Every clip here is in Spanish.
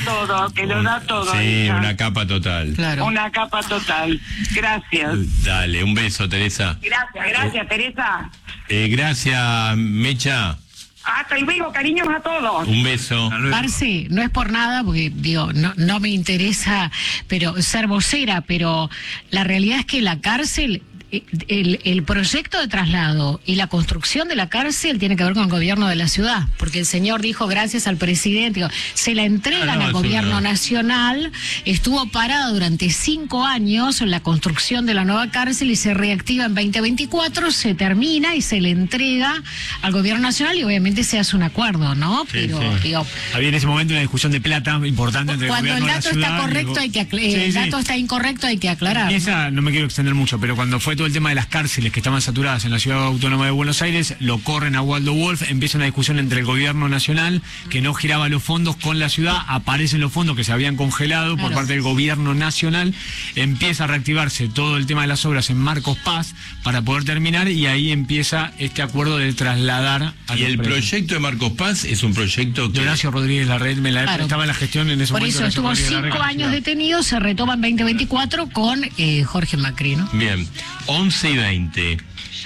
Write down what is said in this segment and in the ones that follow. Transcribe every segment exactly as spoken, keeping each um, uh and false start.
todo, que lo da todo. Sí, hija. una capa total. Claro. Una capa total. Gracias. Dale, un beso, Teresa. Gracias, gracias, Teresa. Eh, gracias, Mecha. Hasta luego, cariños a todos. Un beso. Marce, no es por nada, porque digo, no, no me interesa pero ser vocera, pero la realidad es que la cárcel, el, el proyecto de traslado y la construcción de la cárcel tiene que ver con el gobierno de la ciudad, porque el señor dijo gracias al presidente, digo, se la entregan Ah, no, al gobierno no. nacional, estuvo parada durante cinco años la construcción de la nueva cárcel y se reactiva en veinte veinticuatro, se termina y se le entrega al gobierno nacional y obviamente se hace un acuerdo, ¿no? Sí, Pero sí. digo, Había en ese momento una discusión de plata importante entre cuando el el gobierno dato de la está ciudad y correcto el hay que acla- Sí, el sí. dato está incorrecto hay que aclarar. Y esa no me quiero extender mucho, pero cuando fue todo el tema de las cárceles que estaban saturadas en la Ciudad Autónoma de Buenos Aires, lo corren a Waldo Wolf, empieza una discusión entre el gobierno nacional que no giraba los fondos con la ciudad, aparecen los fondos que se habían congelado por Claro. parte del gobierno nacional, empieza a reactivarse todo el tema de las obras en Marcos Paz para poder terminar y ahí empieza este acuerdo de trasladar a Y los el presos. proyecto de Marcos Paz es un proyecto que... de Horacio Rodríguez Larreta, me la Claro. estaba en la gestión en ese Por momento. eso Horacio estuvo Rodríguez cinco Larreta, años ciudad. detenido, se retoma en veinte veinticuatro con eh, Jorge Macri, ¿no? Bien, once y veinte.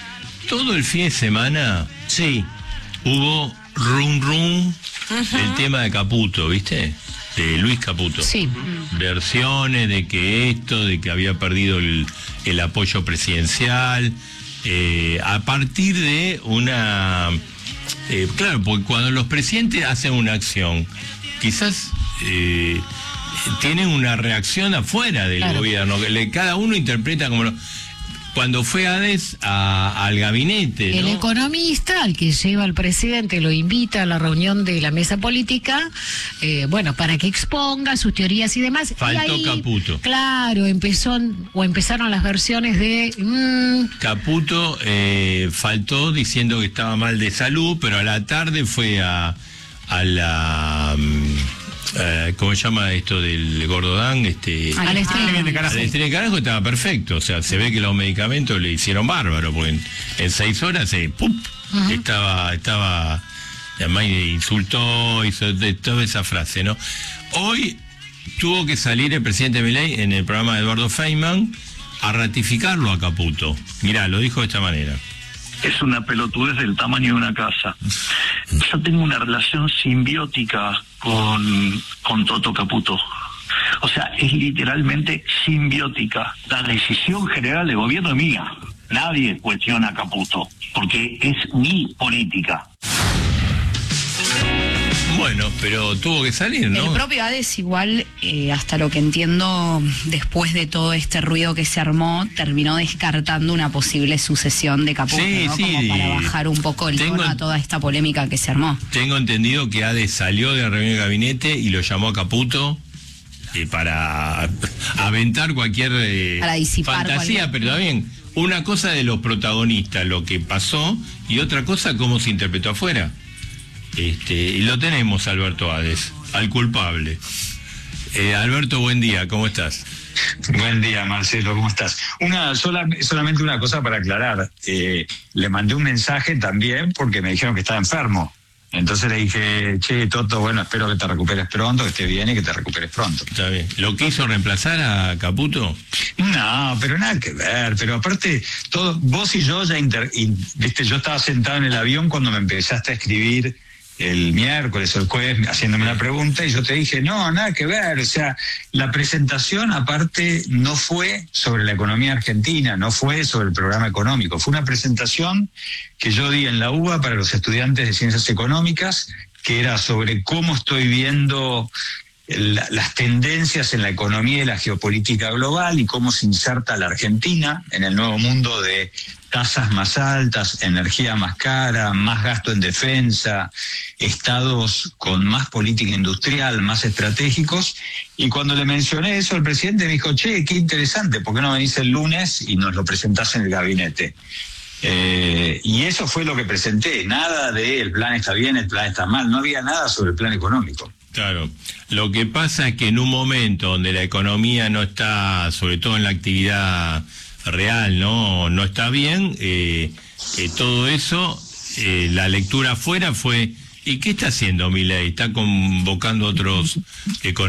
Todo el fin de semana, sí, hubo rum rum, el tema de Caputo, ¿viste? De Luis Caputo. Sí. Versiones de que esto, de que había perdido el, el apoyo presidencial, eh, a partir de una... eh, claro, porque cuando los presidentes hacen una acción, quizás... eh, tienen una reacción afuera del Claro. gobierno, que le- cada uno interpreta como... lo- cuando fue Ades a, al gabinete, El ¿no? economista al que lleva al presidente lo invita a la reunión de la mesa política, eh, bueno, para que exponga sus teorías y demás. Faltó y ahí, Caputo. Claro, empezó o empezaron las versiones de mm, Caputo eh, faltó diciendo que estaba mal de salud, pero a la tarde fue a, a la... mm, eh, ¿cómo se llama esto del Gordodán? Este, al estreno. bien de carajo. al estreno de carajo estaba perfecto, o sea, se ve que los medicamentos le hicieron bárbaro, porque en, en seis horas eh, ¡pum! estaba, estaba, además insultó, hizo de, toda esa frase, ¿no? Hoy tuvo que salir el presidente Milei en el programa de Eduardo Feynman a ratificarlo a Caputo. Mirá, lo dijo de esta manera. Es una pelotudez del tamaño de una casa. Yo tengo una relación simbiótica con, con Toto Caputo. O sea, es literalmente simbiótica. La decisión general del gobierno es mía. Nadie cuestiona a Caputo, porque es mi política. Bueno, pero tuvo que salir, ¿no? El propio Ades igual, eh, hasta lo que entiendo, después de todo este ruido que se armó, terminó descartando una posible sucesión de Caputo, Sí, ¿no? sí. Como para bajar un poco el Tengo- tono a toda esta polémica que se armó. Tengo entendido que Ades salió de la reunión de gabinete y lo llamó a Caputo eh, para aventar cualquier eh, Para disipar fantasía, cualquier- pero también una cosa de los protagonistas, lo que pasó, y otra cosa cómo se interpretó afuera. Este, y lo tenemos, Alberto Ades, al culpable. Eh, Alberto, buen día, ¿cómo estás? Buen día, Marcelo, ¿cómo estás? Una sola, solamente una cosa para aclarar. Eh, le mandé un mensaje también porque me dijeron que estaba enfermo. Entonces le dije, che, Toto, bueno, espero que te recuperes pronto, que estés bien y que te recuperes pronto. Está bien. ¿Lo quiso reemplazar a Caputo? No, pero nada que ver. Pero aparte, todo, vos y yo ya, inter, in, viste, yo estaba sentado en el avión cuando me empezaste a escribir el miércoles o el jueves haciéndome una pregunta y yo te dije, no, nada que ver, o sea, la presentación aparte no fue sobre la economía argentina, no fue sobre el programa económico, fue una presentación que yo di en la U B A para los estudiantes de Ciencias Económicas, que era sobre cómo estoy viendo la, las tendencias en la economía y la geopolítica global y cómo se inserta la Argentina en el nuevo mundo de tasas más altas, energía más cara, más gasto en defensa, estados con más política industrial, más estratégicos. Y cuando le mencioné eso, el presidente me dijo, che, qué interesante, ¿por qué no venís el lunes y nos lo presentás en el gabinete? Eh, y eso fue lo que presenté, nada de el plan está bien, el plan está mal, no había nada sobre el plan económico. Claro, lo que pasa es que en un momento donde la economía no está, sobre todo en la actividad real, no no está bien, eh, eh, todo eso, eh, la lectura afuera fue, ¿y qué está haciendo Milei? ¿Está convocando otros economistas?